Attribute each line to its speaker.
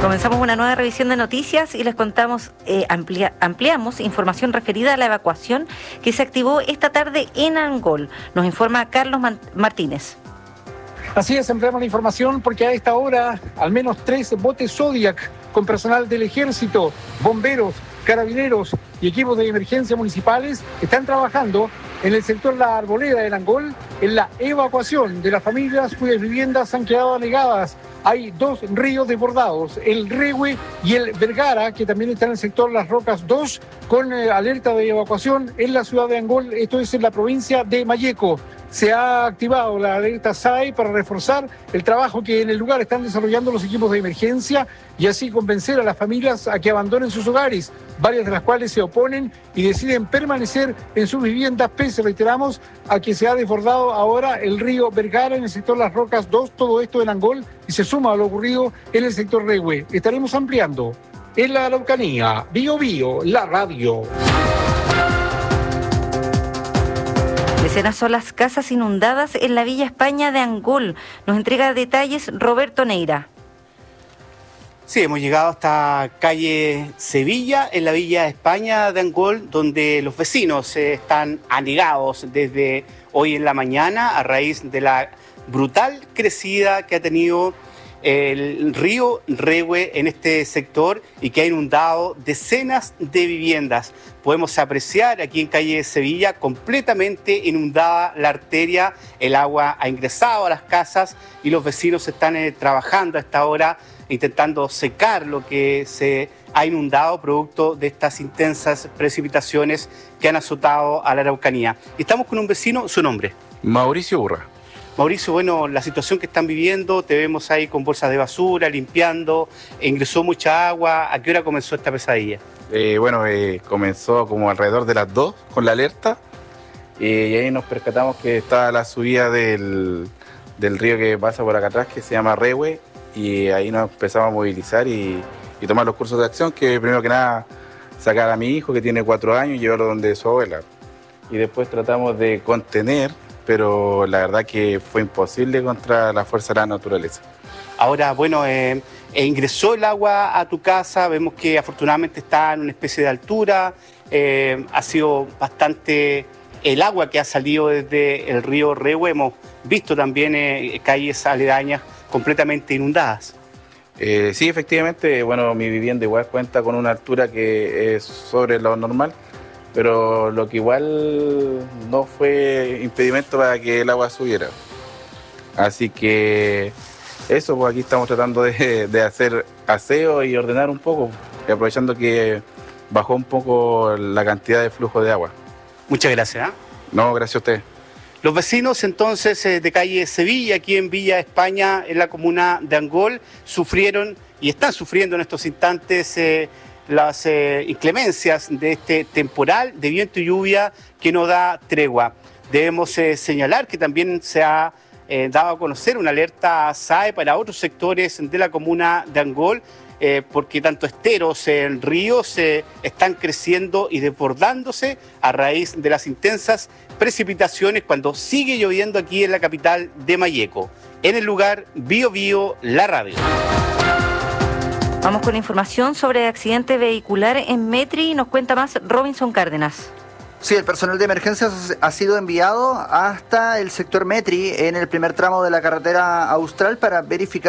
Speaker 1: Comenzamos una nueva revisión de noticias y les contamos, ampliamos información referida a la evacuación que se activó esta tarde en Angol. Nos informa Carlos Martínez.
Speaker 2: Así es, ampliamos la información porque a esta hora al menos 3 botes Zodiac con personal del Ejército, bomberos, carabineros y equipos de emergencia municipales están trabajando en el sector La Arboleda del Angol en la evacuación de las familias cuyas viviendas han quedado anegadas. Hay 2 ríos desbordados, el Rehue y el Vergara, que también están en el sector Las Rocas 2, con alerta de evacuación en la ciudad de Angol, esto es en la provincia de Malleco. Se ha activado la alerta SAE para reforzar el trabajo que en el lugar están desarrollando los equipos de emergencia y así convencer a las familias a que abandonen sus hogares, varias de las cuales se oponen y deciden permanecer en sus viviendas, pese, reiteramos, a que se ha desbordado ahora el río Vergara en el sector Las Rocas 2, todo esto en Angol, y se suma a lo ocurrido en el sector Rehue. Estaremos ampliando en la Araucanía, Bío Bío, la radio.
Speaker 1: Decenas son las casas inundadas en la Villa España de Angol. Nos entrega detalles Roberto Neira.
Speaker 3: Sí, hemos llegado hasta calle Sevilla, en la Villa España de Angol, donde los vecinos están anegados desde hoy en la mañana a raíz de la brutal crecida que ha tenido el río Rehue en este sector y que ha inundado decenas de viviendas. Podemos apreciar aquí en calle Sevilla completamente inundada la arteria, el agua ha ingresado a las casas y los vecinos están trabajando a esta hora intentando secar lo que se ha inundado producto de estas intensas precipitaciones que han azotado a la Araucanía. Y estamos con un vecino, su nombre.
Speaker 4: Mauricio Urra.
Speaker 3: Mauricio, bueno, la situación que están viviendo, te vemos ahí con bolsas de basura, limpiando, ingresó mucha agua. ¿A qué hora comenzó esta pesadilla?
Speaker 4: Comenzó como alrededor de las 2 con la alerta y ahí nos percatamos que estaba la subida del río que pasa por acá atrás, que se llama Rehue, y ahí nos empezamos a movilizar y tomar los cursos de acción, que primero que nada sacar a mi hijo que tiene 4 años y llevarlo donde su abuela. Y después tratamos de contener, pero la verdad que fue imposible contra la fuerza de la naturaleza.
Speaker 3: Ahora, bueno, ingresó el agua a tu casa, vemos que afortunadamente está en una especie de altura, ha sido bastante el agua que ha salido desde el río Rehue, hemos visto también calles aledañas completamente inundadas.
Speaker 4: Sí, efectivamente, bueno, mi vivienda igual cuenta con una altura que es sobre lo normal, pero lo que igual no fue impedimento para que el agua subiera. Así que eso, pues aquí estamos tratando de hacer aseo y ordenar un poco, y aprovechando que bajó un poco la cantidad de flujo de agua.
Speaker 3: Muchas gracias.
Speaker 4: No, gracias a usted.
Speaker 3: Los vecinos entonces de calle Sevilla, aquí en Villa España, en la comuna de Angol, sufrieron y están sufriendo en estos instantes las inclemencias de este temporal de viento y lluvia que no da tregua. Debemos señalar que también se ha dado a conocer una alerta SAE para otros sectores de la comuna de Angol, porque tanto esteros en ríos están creciendo y desbordándose a raíz de las intensas precipitaciones cuando sigue lloviendo aquí en la capital de Malleco. En el lugar, Bío Bío, la radio.
Speaker 1: Vamos con información sobre accidente vehicular en Metri y nos cuenta más Robinson Cárdenas.
Speaker 5: Sí, el personal de emergencias ha sido enviado hasta el sector Metri en el primer tramo de la carretera austral para verificar